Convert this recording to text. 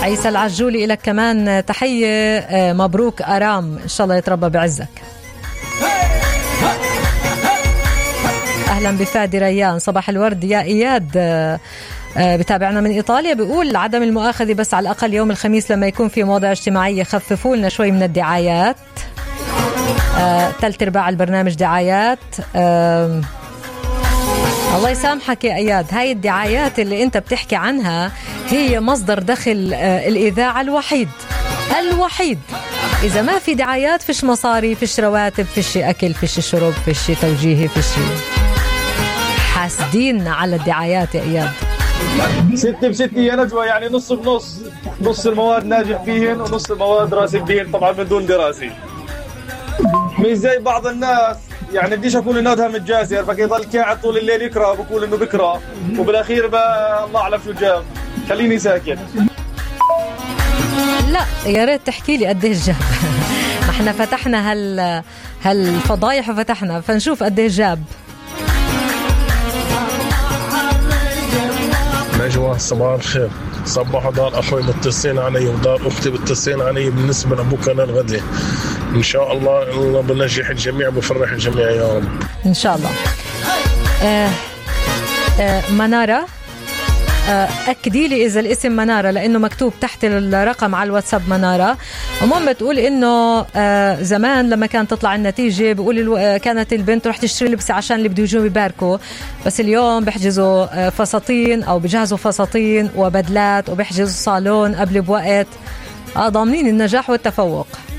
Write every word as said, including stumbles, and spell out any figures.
عيسى العجولي لك كمان تحية. مبروك أرام، إن شاء الله يتربى بعزك. أهلا بفادي ريان، صباح الورد يا إياد. بتابعنا من إيطاليا، بيقول عدم المؤاخذة بس على الأقل يوم الخميس لما يكون في مواضيع اجتماعية خففوا لنا شوي من الدعايات. ثلاث أرباع البرنامج دعايات. أه الله يسامحك يا إياد، هاي الدعايات اللي أنت بتحكي عنها هي مصدر دخل أه الإذاعة الوحيد الوحيد. إذا ما في دعايات فيش مصاري، فيش رواتب، فيش أكل، فيش شرب، فيش توجيهي، فيش. حاسدين على الدعايات يا إياد. ستة بستة يا نجوى، يعني نص بنص، نص المواد ناجح فيهن ونص المواد راسب فيهن، طبعا من دون دراسة. مش زي بعض الناس، يعني بديش أكون إنها متجاسر فكيضل قاعد طول الليل يقرأ بقول إنه بقرأ وبالأخير بقى الله أعلم شو جاب. خليني ساكت. لا يا ريت تحكي لي قديش جاب. ما احنا فتحنا هال هالفضايح وفتحنا فنشوف قديش جاب. نجوى صباح الخير، صباح دار أخوي متصلين علي ودار أختي متصلين علي بالنسبة لبكرة الغد. إن شاء الله الله بنجح الجميع، بفرح الجميع يا رب إن شاء الله. آه آه منارة، آه أكدي لي إذا الاسم منارة لأنه مكتوب تحت الرقم على الواتساب منارة. وماما بتقول إنه آه زمان لما كانت تطلع النتيجة بيقول الو... آه كانت البنت تروح تشتري لبس عشان اللي بده يجوا يباركوا، بس اليوم بيحجزوا آه فساتين أو بيجهزوا فساتين وبدلات وبيحجزوا صالون قبل بوقت. آه ضامنين النجاح والتفوق.